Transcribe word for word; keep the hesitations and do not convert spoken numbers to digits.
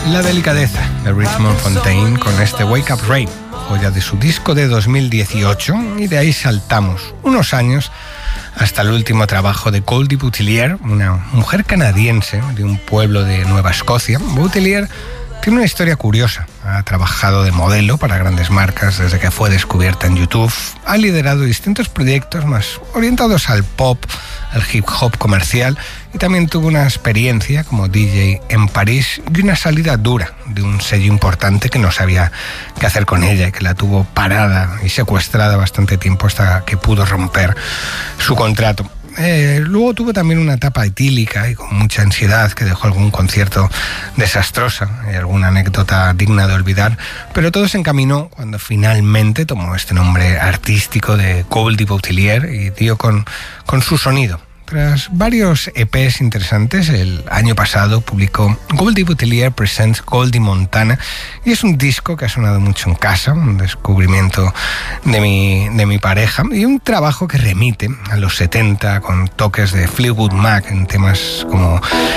La delicadeza de Richmond Fontaine con este Wake Up Ray, joya de su disco de dos mil dieciocho, y de ahí saltamos unos años hasta el último trabajo de Goldie Boutillier, una mujer canadiense de un pueblo de Nueva Escocia. Boutillier tiene una historia curiosa. Ha trabajado de modelo para grandes marcas desde que fue descubierta en YouTube. Ha liderado distintos proyectos más orientados al pop, al hip hop comercial, y también tuvo una experiencia como D J en París y una salida dura de un sello importante que no sabía qué hacer con ella y que la tuvo parada y secuestrada bastante tiempo hasta que pudo romper su contrato. Eh, luego tuvo también una etapa etílica y con mucha ansiedad que dejó algún concierto desastrosa y alguna anécdota digna de olvidar, pero todo se encaminó cuando finalmente tomó este nombre artístico de Goldie Boutillier y dio con, con su sonido. Tras varios E Pes interesantes, el año pasado publicó Goldie Boutillier Presents Goldie Montana, y es un disco que ha sonado mucho en casa, un descubrimiento de mi, de mi pareja, y un trabajo que remite a los setenta con toques de Fleetwood Mac en temas como